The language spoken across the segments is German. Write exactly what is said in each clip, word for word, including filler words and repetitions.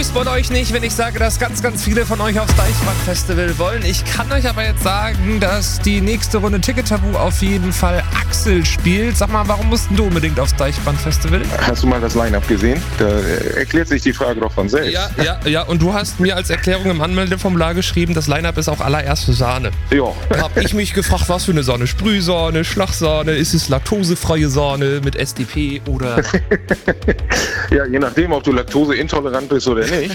räuspert euch nicht, wenn ich sage, dass ganz, ganz viele von euch aufs Deichbrand-Festival wollen. Ich kann euch aber jetzt sagen, dass die nächste Runde Ticket-Tabu auf jeden Fall Axel spielt. Sag mal, warum mussten du unbedingt aufs Deichbrand-Festival? Hast du mal das Line-Up gesehen? Da erklärt sich die Frage doch von selbst. Ja, ja, ja. Und du hast mir als Erklärung im Anmeldeformular geschrieben, das Line-Up ist auch allererste Sahne. Ja. Da hab ich mich gefragt, was für eine Sahne? Sprühsahne, Schlagsahne, ist es laktosefreie Sahne mit S D P oder... Ja, je nachdem, ob du laktoseintolerant bist oder nicht.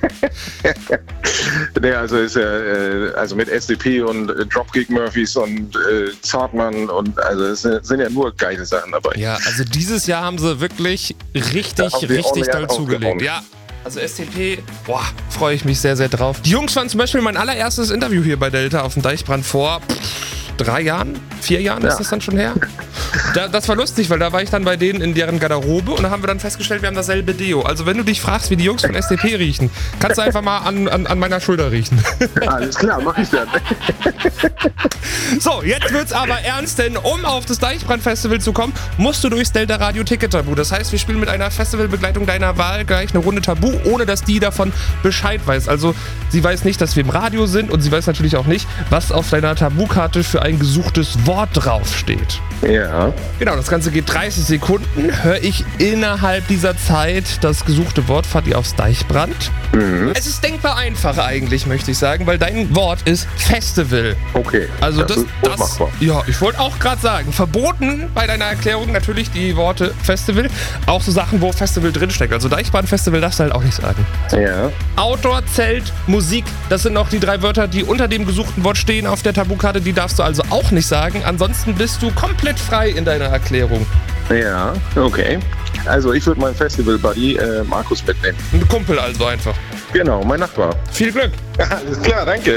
Nee, also ist ja äh, also mit S D P und äh, Dropkick Murphys und äh, Zartmann und also es sind ja nur geile Sachen dabei. Ja, also dieses Jahr haben sie wirklich richtig, richtig doll zugelegt. Ja. Also S T P, boah, freue ich mich sehr, sehr drauf. Die Jungs fanden zum Beispiel mein allererstes Interview hier bei Delta auf dem Deichbrand vor pff, drei Jahren, vier Jahren ja. Ist das dann schon her? Da, das war lustig, weil da war ich dann bei denen in deren Garderobe und da haben wir dann festgestellt, wir haben dasselbe Deo. Also wenn du dich fragst, wie die Jungs von S T P riechen, kannst du einfach mal an, an, an meiner Schulter riechen. Alles klar, mach ich dann. So, jetzt wird's aber ernst, denn um auf das Deichbrand-Festival zu kommen, musst du durchs Delta Radio Ticket-Tabu. Das heißt, wir spielen mit einer Festivalbegleitung deiner Wahl gleich eine Runde Tabu, ohne dass die davon Bescheid weiß. Also sie weiß nicht, dass wir im Radio sind und sie weiß natürlich auch nicht, was auf deiner Tabukarte für ein gesuchtes Wort draufsteht. Ja. Genau, das Ganze geht dreißig Sekunden. Höre ich innerhalb dieser Zeit das gesuchte Wort, fahrt ihr aufs Deichbrand. Mhm. Es ist denkbar einfach eigentlich, möchte ich sagen, weil dein Wort ist Festival. Okay. Also das, das, das, ist machbar. Ja, ich wollte auch gerade sagen, verboten bei deiner Erklärung natürlich die Worte Festival. Auch so Sachen, wo Festival drinsteckt. Also Deichbrand-Festival darfst du halt auch nicht sagen. Ja. Outdoor, Zelt, Musik, das sind noch die drei Wörter, die unter dem gesuchten Wort stehen auf der Tabukarte. Die darfst du also auch nicht sagen. Ansonsten bist du komplett frei in deiner Erklärung. Ja, okay. Also ich würde meinen Festival-Buddy äh, Markus mitnehmen. Ein Kumpel also einfach. Genau, mein Nachbar. Viel Glück. Alles klar, danke.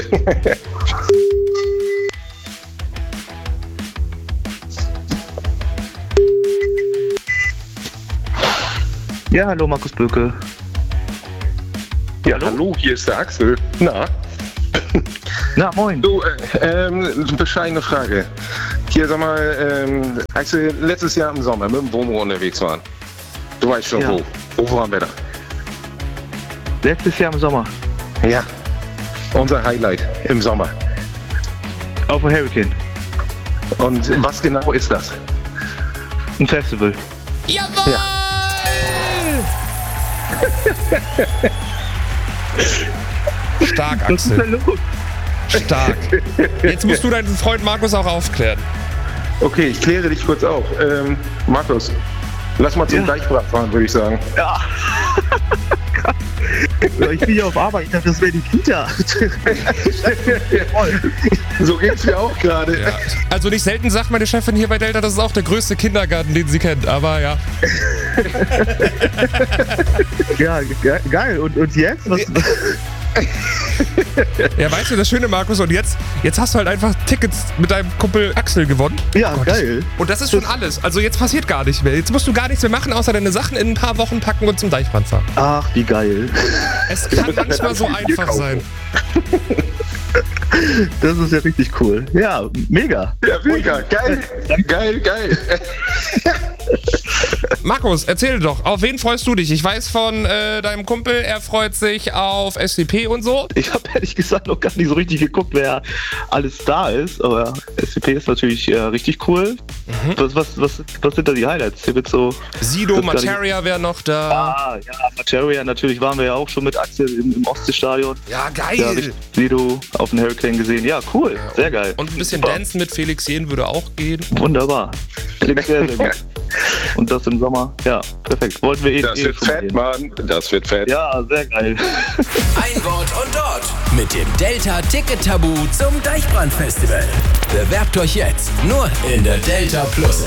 Ja, hallo Markus Böke. Ja, hallo? hallo, hier ist der Axel. Na? Na, moin. Du, äh, ähm, bescheidene Frage. Hier, sag mal, ähm, als wir letztes Jahr im Sommer mit dem Womo unterwegs waren, du weißt schon, ja. wo. Wo waren wir da? Letztes Jahr im Sommer. Ja, unser Highlight im Sommer. Auf dem Hurricane. Und was genau ist das? Ein Festival. Jawohl! Ja. Stark, Axel. Was ist denn los? Stark. Jetzt musst du deinen Freund Markus auch aufklären. Okay, ich kläre dich kurz auf. Ähm, Markus, lass mal zum ja. Deichbrand fahren, würde ich sagen. Ja. Ich bin ja auf Arbeit, ich dachte, das wäre die Kita. So geht's mir auch gerade. Ja. Also nicht selten sagt meine Chefin hier bei Delta, das ist auch der größte Kindergarten, den sie kennt, aber ja. Ja, ge- geil. Und, und jetzt? Was? Ja, weißt du, das Schöne, Markus, und jetzt, jetzt hast du halt einfach Tickets mit deinem Kumpel Axel gewonnen. Ja, oh geil. Und das ist schon alles. Also jetzt passiert gar nicht mehr. Jetzt musst du gar nichts mehr machen, außer deine Sachen in ein paar Wochen packen und zum Deichbrand fahren. Ach, wie geil. Es kann manchmal so einfach sein. Das ist ja richtig cool. Ja, mega. Ja, mega. Geil. Geil, geil. Markus, erzähl doch, auf wen freust du dich? Ich weiß von äh, deinem Kumpel, er freut sich auf S D P und so. Ich habe ehrlich gesagt noch gar nicht so richtig geguckt, wer alles da ist, aber S D P ist natürlich äh, richtig cool. Mhm. Was, was, was, was sind da die Highlights? Hier wird so Sido, Materia wäre noch da. Ah, ja, Materia, natürlich waren wir ja auch schon mit Axel im, im Ostseestadion. Ja, geil. Ja, Sido auf den Hurricane gesehen. Ja, cool, ja, sehr geil. Und ein bisschen Dancen mit Felix Jähn würde auch gehen. Wunderbar. Klingt sehr, sehr gut. Und das im Sommer, ja, perfekt. Wollten wir eh Das eh wird fett, gehen. Mann. Das wird fett. Ja, sehr geil. Ein Wort und dort mit dem Delta Ticket Tabu zum Deichbrand Festival. Bewerbt euch jetzt nur in der Delta Plus App.